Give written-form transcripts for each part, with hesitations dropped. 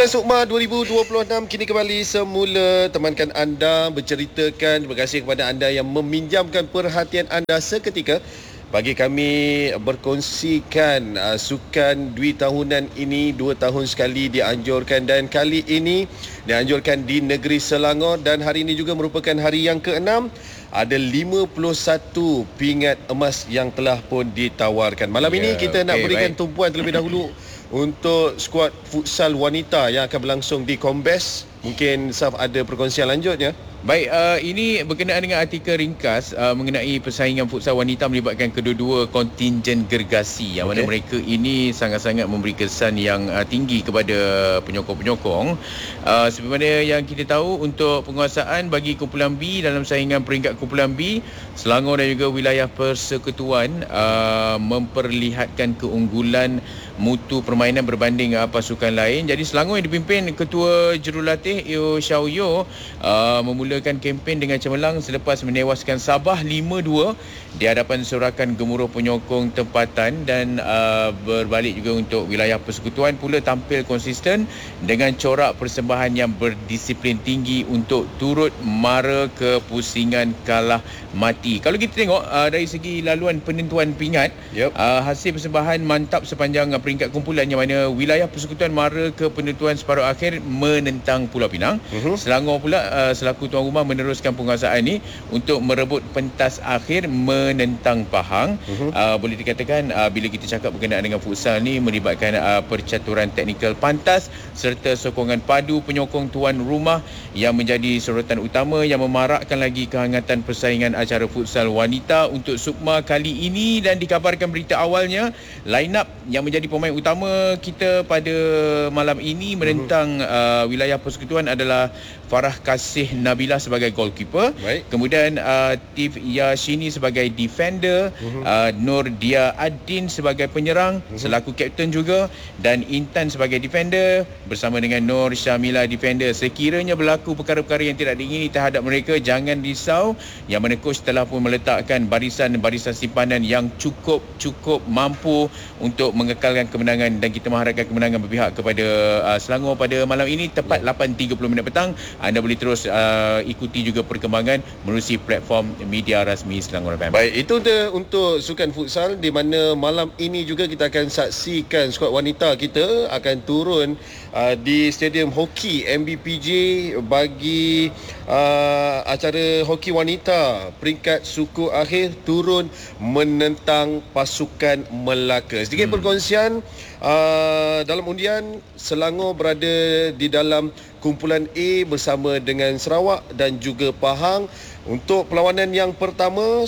Sukan Sukma 2026 kini kembali semula. Temankan anda, berceritakan. Terima kasih kepada anda yang meminjamkan perhatian anda seketika bagi kami berkongsikan sukan Dwi tahunan ini 2 tahun sekali dianjurkan, dan kali ini dianjurkan di negeri Selangor, dan hari ini juga merupakan hari yang ke-6. Ada 51 pingat emas yang telah pun ditawarkan. Malam ini kita nak berikan tumpuan terlebih dahulu untuk skuad futsal wanita yang akan berlangsung di Kombes. Mungkin Saf ada perkongsian lanjutnya. Baik, ini berkenaan dengan artikel ringkas mengenai persaingan futsal wanita melibatkan kedua-dua kontingen gergasi, yang mana mereka ini sangat-sangat memberi kesan yang tinggi kepada penyokong-penyokong. Seperti mana yang kita tahu, untuk penguasaan bagi kumpulan B dalam saingan peringkat kumpulan B, Selangor dan juga wilayah persekutuan memperlihatkan keunggulan mutu permainan berbanding pasukan lain. Jadi Selangor yang dipimpin Ketua Jurulatih Eo Xiao memulakan kempen dengan cemerlang selepas menewaskan Sabah 5-2 di hadapan sorakan gemuruh penyokong tempatan, dan berbalik juga untuk wilayah persekutuan pula tampil konsisten dengan corak persembahan yang berdisiplin tinggi untuk turut mara kepusingan kalah mati. Kalau kita tengok dari segi laluan penentuan pingat, hasil persembahan mantap sepanjang peringkat kumpulan, yang mana wilayah persekutuan mara ke penentuan separuh akhir menentang Pulau Pinang. Selangor pula selaku tuan rumah meneruskan penguasaan ini untuk merebut pentas akhir menentang Pahang. Boleh dikatakan bila kita cakap berkenaan dengan futsal ni melibatkan percaturan teknikal pantas serta sokongan padu penyokong tuan rumah yang menjadi sorotan utama, yang memarakkan lagi kehangatan persaingan acara futsal wanita untuk Sukma kali ini. Dan dikabarkan berita awalnya, line up yang menjadi pemain utama kita pada malam ini menentang wilayah persekutuan adalah Farah Kasih Nabila sebagai goalkeeper. Kemudian Tif Yashini sebagai defender, Nur Dia Adin sebagai penyerang selaku kapten juga, dan Intan sebagai defender bersama dengan Nur Syamila defender. Sekiranya berlaku perkara-perkara yang tidak diingini terhadap mereka, jangan risau, yang mana coach telah pun meletakkan barisan-barisan simpanan yang cukup mampu untuk mengekalkan kemenangan, dan kita mengharapkan kemenangan berpihak kepada Selangor pada malam ini tepat 8.30 minit petang. Anda boleh terus ikuti juga perkembangan menerusi platform media rasmi Selangor FM. Baik, itu dia untuk sukan futsal, di mana malam ini juga kita akan saksikan skuad wanita kita akan turun di Stadium Hoki MBPJ bagi acara hoki wanita peringkat suku akhir turun menentang pasukan Melaka. Sedikit perkongsian, dalam undian Selangor berada di dalam kumpulan A bersama dengan Sarawak dan juga Pahang. Untuk perlawanan yang pertama,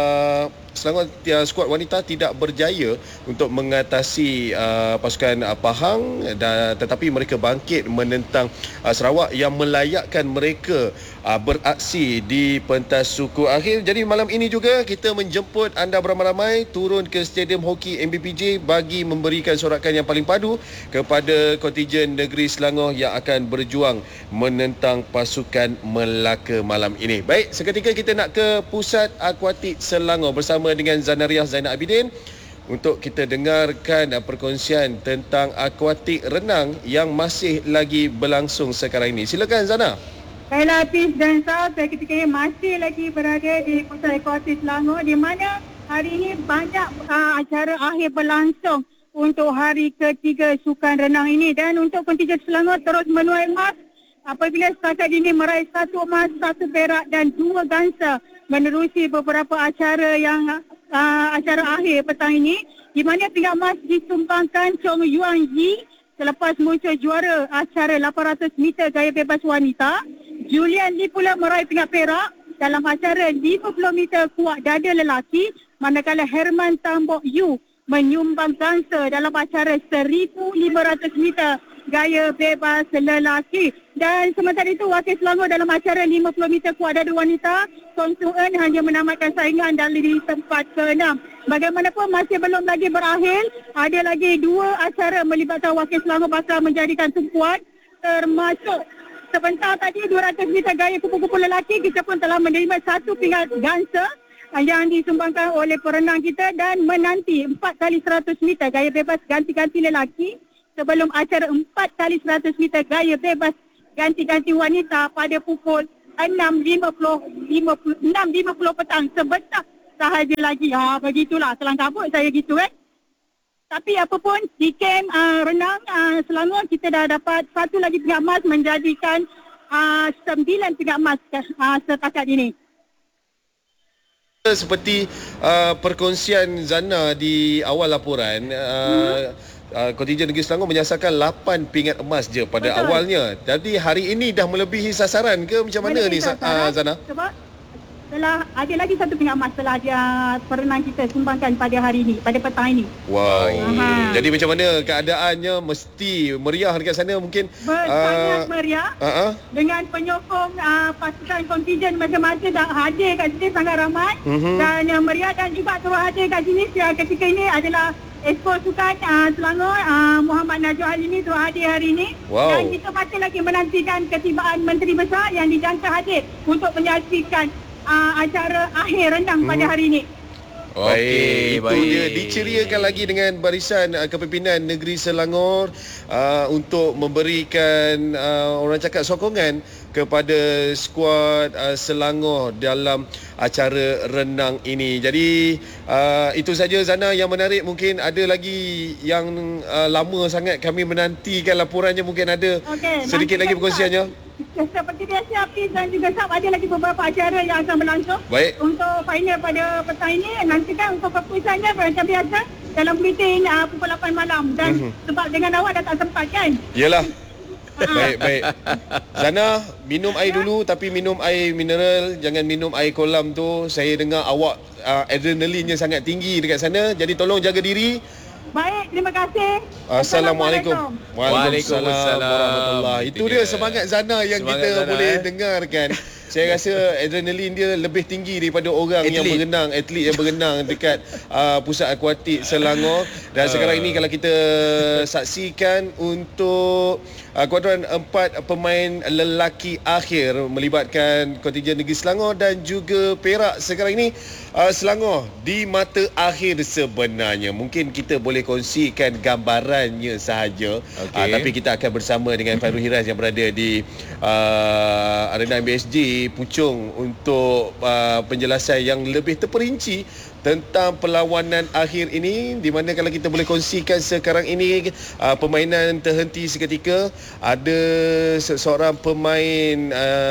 Selangor skuad wanita tidak berjaya untuk mengatasi pasukan Pahang, tetapi mereka bangkit menentang Sarawak yang melayakkan mereka beraksi di pentas suku akhir. Jadi malam ini juga kita menjemput anda beramai-ramai turun ke Stadium Hoki MBPJ bagi memberikan sorakan yang paling padu kepada kontingen negeri Selangor yang akan berjuang menentang pasukan Melaka malam ini. Baik, seketika kita nak ke Pusat Akuatik Selangor bersama dengan Zanariah Zainal Abidin untuk kita dengarkan perkongsian tentang akuatik renang yang masih lagi berlangsung sekarang ini. Silakan Zana. Baiklah Hafiz dan Saf, saya ketika ini masih lagi berada di Pusat Akuatik Selangor, di mana hari ini banyak acara akhir berlangsung untuk hari ketiga sukan renang ini, dan untuk kontingen Selangor terus menuai emas apabila setakat ini meraih 1 emas, 1 perak dan 2 gangsa menerusi beberapa acara yang acara akhir petang ini, di mana pingat emas disumbangkan Chong Yuan Yi selepas muncul juara acara 800 meter gaya bebas wanita. Julian Lee pula meraih pingat perak dalam acara 50 meter kuat dada lelaki, manakala Herman Tambok Yu menyumbang gangsa dalam acara 1,500 meter gaya bebas lelaki. Dan sementara itu, wakil Selangor dalam acara 50 meter kuat dada wanita, Song Sung Eun hanya menamatkan saingan dari tempat ke-6. Bagaimanapun masih belum lagi berakhir, ada lagi 2 acara melibatkan wakil Selangor bakal menjadikan tumpuan, termasuk sebentar tadi 200 meter gaya kupu-kupu lelaki, kita pun telah menerima 1 pingat gangsa yang disumbangkan oleh perenang kita, dan menanti 4 kali 100 meter gaya bebas ganti-ganti lelaki sebelum acara 4x100 meter gaya bebas ganti-ganti wanita pada pukul 6.50 petang. Sebentar sahaja lagi. Begitulah, kelang kabut saya gitu Tapi apa pun, di kem renang Selangor kita dah dapat satu lagi pingat emas menjadikan 9 pingat emas setakat ini. Seperti perkongsian Zana di awal laporan, kontingen Negeri Selangor menyasarkan 8 pingat emas je pada Betul. awalnya. Jadi hari ini dah melebihi sasaran ke macam mana ni Zana? Sebab telah ada lagi satu pingat emas telah dia perenang kita sumbangkan pada hari ini, pada petang ini. Wow. Aha. Jadi macam mana keadaannya? Mesti meriah dekat sana mungkin. Sangat meriah. Dengan penyokong pasukan kontingen macam-macam dah hadir kat sini sangat ramai. Dan meriah, dan juga turut hadir kat sini ketika ini adalah Expo Sukan Selangor, Muhammad Najwa Halimi turut hadir hari ini. Wow. Dan kita masih lagi menantikan ketibaan Menteri Besar yang dijangka hadir untuk menyaksikan acara akhir renang pada hari ini. Baik, itu dia diceriakan lagi dengan barisan kepimpinan Negeri Selangor untuk memberikan orang cakap sokongan kepada skuad Selangor dalam acara renang ini. Jadi itu saja Zana yang menarik. Mungkin ada lagi yang lama sangat kami menantikan laporannya, mungkin ada sedikit lagi perkongsiannya. Seperti biasa, Hafiz dan juga Sab, ada lagi beberapa acara yang akan berlangsung. Baik. Untuk final pada petang ini, nantikan untuk keputusannya macam biasa dalam bulletin pukul 8 malam. Dan sebab dengan awak dah tak sempat kan? Yelah. Baik. Zana, minum air dulu, tapi minum air mineral, jangan minum air kolam tu. Saya dengar awak adrenalinnya sangat tinggi dekat sana, jadi tolong jaga diri. Baik, terima kasih. Assalamualaikum. Waalaikumsalam warahmatullahi. Itu dia semangat Zana yang Semangat kita Zana, boleh dengarkan. Saya rasa adrenalin dia lebih tinggi daripada orang yang berenang, atlet yang berenang dekat pusat akuatik Selangor. Dan sekarang ini kalau kita saksikan untuk kuadran 4 pemain lelaki akhir melibatkan kontingen Negeri Selangor dan juga Perak. Sekarang ini Selangor di mata akhir sebenarnya. Mungkin kita boleh kongsikan gambarannya sahaja. Tapi kita akan bersama dengan Fairul Hiraz yang berada di Arena MBSG Puchong untuk penjelasan yang lebih terperinci tentang perlawanan akhir ini, di mana kalau kita boleh kongsikan sekarang ini permainan terhenti seketika. Ada seorang pemain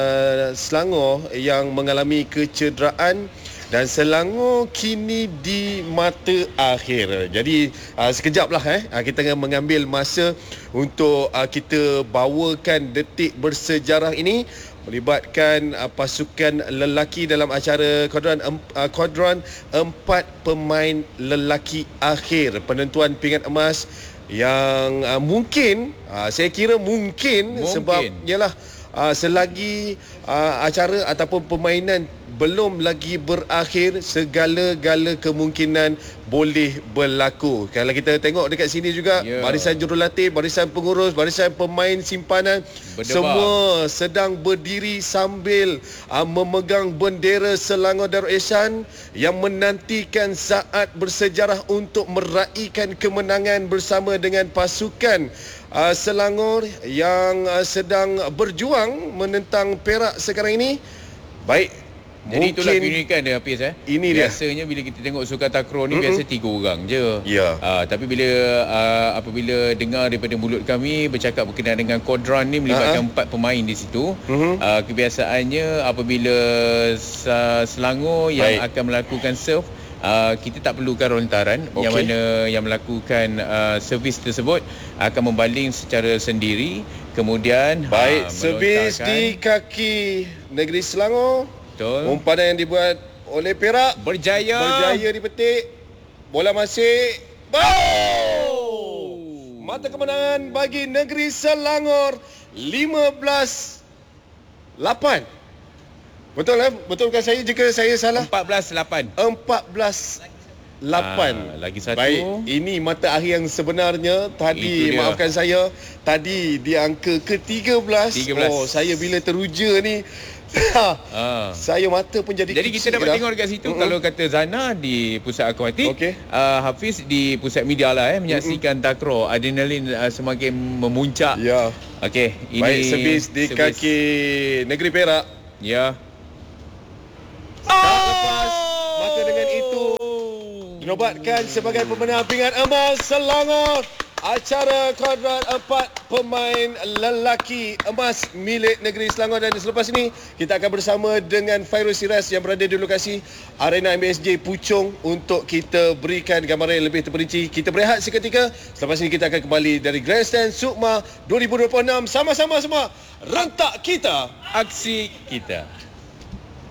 Selangor yang mengalami kecederaan dan Selangor kini di mata akhir. Jadi sekejaplah kita akan mengambil masa untuk kita bawakan detik bersejarah ini melibatkan pasukan lelaki dalam acara kuadran 4 pemain lelaki akhir penentuan pingat emas yang mungkin saya kira mungkin sebab ialah selagi acara ataupun permainan belum lagi berakhir, segala-gala kemungkinan boleh berlaku. Kalau kita tengok dekat sini juga, barisan jurulatih, barisan pengurus, barisan pemain simpanan semua sedang berdiri sambil memegang bendera Selangor Darul Ihsan yang menantikan saat bersejarah untuk meraihkan kemenangan bersama dengan pasukan Selangor yang sedang berjuang menentang Perak sekarang ini. Baik. Jadi itulah keunikan dia, Hafiz. Ini dia. Biasanya bila kita tengok sukan takraw ni biasa 3 orang je. Tapi apabila dengar daripada mulut kami bercakap berkenaan dengan kuadran ni melibatkan 4 pemain di situ, kebiasaannya apabila Selangor yang akan melakukan serve, kita tak perlukan lontaran. Yang mana yang melakukan servis tersebut akan membaling secara sendiri, kemudian servis di kaki Negeri Selangor. Betul. Umpanan yang dibuat oleh Perak berjaya dipetik. Bola masih mata kemenangan bagi Negeri Selangor 15-8. Betul Betulkah saya jika saya salah? 14-8. Lagi satu. Baik, ini mata akhir yang sebenarnya. Tadi maafkan saya, tadi di angka ke-13. 13. Oh, saya bila teruja ni saya mata pun jadi kita dapat tengok dekat situ. Kalau kata Zana di pusat akuatik, Hafiz di pusat media lah menyaksikan takraw. Adrenalin semakin memuncak. Ya. Okey, ini baik, servis di kaki Negeri Perak. Ya. Tak lepas. Maka dengan itu dinobatkan sebagai pemenang pingat emas Selangor. Acara kuadrat 4 pemain lelaki emas milik negeri Selangor. Dan selepas ini kita akan bersama dengan Fairuz Siras yang berada di lokasi Arena MBSJ Puchong untuk kita berikan gambaran yang lebih terperinci. Kita berehat seketika. Selepas ini kita akan kembali dari Grandstand Sukma 2026. Sama-sama semua, rentak kita, aksi kita.